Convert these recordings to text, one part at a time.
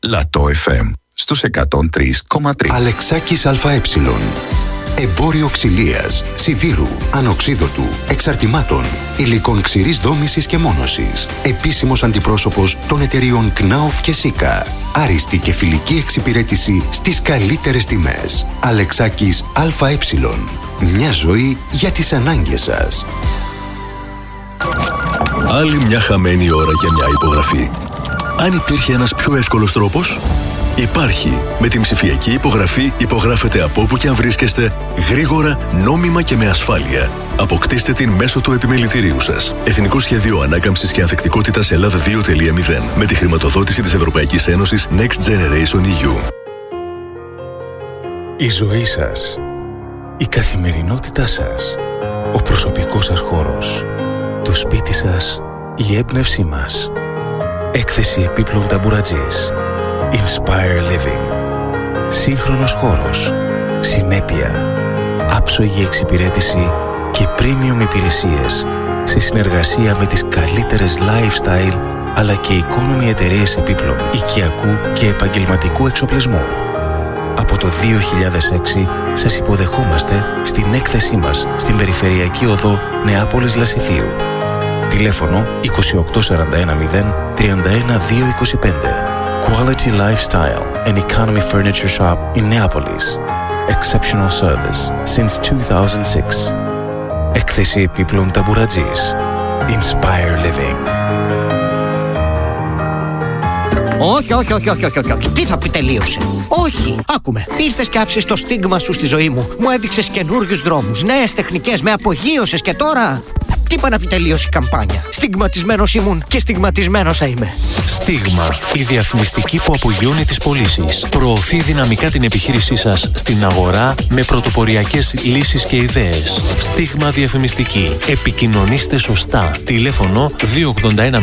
Λατό FM στους 103,3. Αλεξάκης ΑΕ. Εμπόριο ξυλίας, σιδήρου, ανοξίδωτου, εξαρτημάτων, υλικών ξηρής δόμησης και μόνωσης. Επίσημος αντιπρόσωπος των εταιριών Knauf και Sika. Άριστη και φιλική εξυπηρέτηση στις καλύτερες τιμές. Αλεξάκης ΑΕ. Μια ζωή για τις ανάγκες σας. Άλλη μια χαμένη ώρα για μια υπογραφή. Αν υπήρχε ένας πιο εύκολος τρόπος, υπάρχει. Με την ψηφιακή υπογραφή υπογράφετε από όπου και αν βρίσκεστε, γρήγορα, νόμιμα και με ασφάλεια. Αποκτήστε την μέσω του επιμελητηρίου σας. Εθνικό Σχέδιο Ανάκαμψης και Ανθεκτικότητας Ελλάδα 2.0 με τη χρηματοδότηση της Ευρωπαϊκής Ένωσης Next Generation EU. Η ζωή σας, η καθημερινότητά σας, ο προσωπικός σας χώρος, το σπίτι σας, η έμπνευσή μας. Έκθεση επίπλων ταμπουρατζής. Inspire Living. Σύγχρονος χώρος, συνέπεια, άψογη εξυπηρέτηση και premium υπηρεσίες σε συνεργασία με τις καλύτερες lifestyle αλλά και economy εταιρείες επίπλων οικιακού και επαγγελματικού εξοπλισμού. Από το 2006 σας υποδεχόμαστε στην έκθεσή μας στην Περιφερειακή Οδό Νεάπολης Λασιθίου. Τηλέφωνο 28410 31225. Quality Lifestyle and Economy Furniture Shop in Neapolis. Exceptional service since 2006. Έκθεση επίπλων ταμπουρατζής. Inspire Living. Όχι. Τι θα πει τελείωσε? Όχι. Άκουμε. Ήρθες και άφησες το στίγμα σου στη ζωή μου. Μου έδειξες καινούριους δρόμους, νέες τεχνικές, με απογείωσες και τώρα... Τι είπα να πει τελείωσε η καμπάνια? Στιγματισμένος ήμουν και στιγματισμένος θα είμαι. Στίγμα. Η διαφημιστική που απογειώνει τις πωλήσεις. Προωθεί δυναμικά την επιχείρησή σας στην αγορά με πρωτοποριακές λύσεις και ιδέες. Στίγμα διαφημιστική. Επικοινωνήστε σωστά. Τηλέφωνο 2810 360 263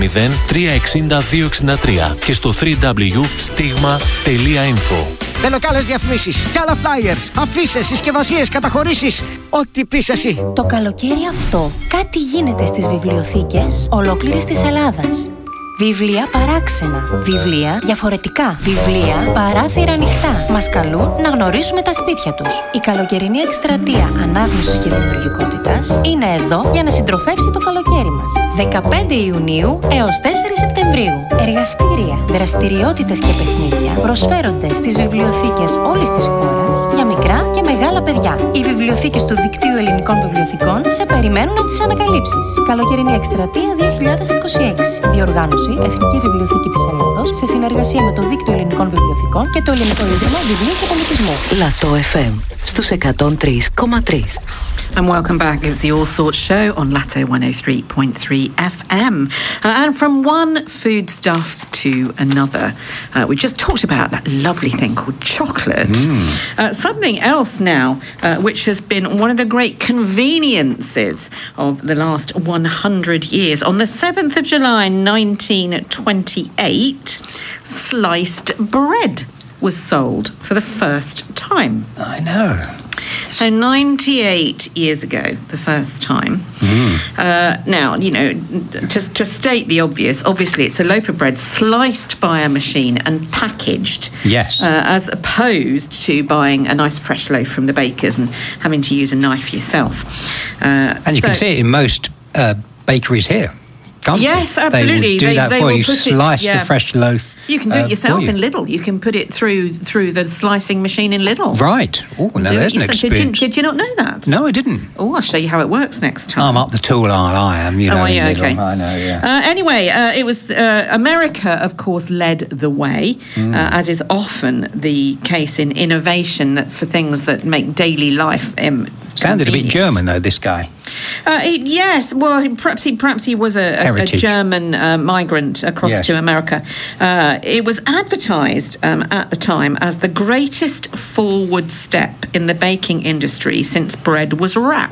και στο www.stigma.info. Θέλω κι άλλες διαφημίσεις, κι άλλα flyers, αφίσες, συσκευασίες, καταχωρήσεις. Ό,τι πεις εσύ. Το καλοκαίρι αυτό κάτι γίνεται στις βιβλιοθήκες ολόκληρης της Ελλάδας. Βιβλία παράξενα. Βιβλία διαφορετικά. Βιβλία παράθυρα ανοιχτά. Μας καλούν να γνωρίσουμε τα σπίτια τους. Η καλοκαιρινή εκστρατεία ανάγνωσης και δημιουργικότητας είναι εδώ για να συντροφεύσει το καλοκαίρι μας. 15 Ιουνίου έως 4 Σεπτεμβρίου. Εργαστήρια, δραστηριότητες και παιχνίδια προσφέρονται στις βιβλιοθήκες όλης της χώρας για μικρά και μεγάλα παιδιά. Οι βιβλιοθήκες του Δικτύου Ελληνικών Βιβλιοθηκών σε περιμένουν να τις ανακαλύψεις. Καλοκαιρινή εκστρατεία 2026. Διοργάνωση Εθνική Βιβλιοθήκη της Ελλάδος σε συνεργασία με το Δίκτυο Ελληνικών Βιβλιοθηκών και το Ελληνικό Ίδρυμα Βιβλίου και Πολιτισμού. Λατό FM στους 103,3. And welcome back. It's the All Sorts Show on Lato 103.3 FM. And from one foodstuff to another, we just talked about that lovely thing called chocolate. Something else now, which has been one of the great conveniences of the last 100 years. On the 7th of July 1928, sliced bread was sold for the first time. I know. So 98 years ago, the first time. Now, you know, to state the obvious, obviously it's a loaf of bread sliced by a machine and packaged. Yes. As opposed to buying a nice fresh loaf from the bakers and having to use a knife yourself. And you can see it in most bakeries here. Yes, absolutely. They will do that for you. Slice the fresh loaf. You can do it yourself in Lidl. You can put it through the slicing machine in Lidl. Right. Oh, now there's an experience. Did you not know that? No, I didn't. Oh, I'll show you how it works next time. I'm up the tool aisle, I am. You know, yeah, Lidl. okay. I know, yeah. Anyway, it was America, of course, led the way, as is often the case in innovation for things that make daily life sounded a bit German, though, this guy. Yes, well, perhaps he was a German migrant across to America. It was advertised at the time as the greatest forward step in the baking industry since bread was wrapped.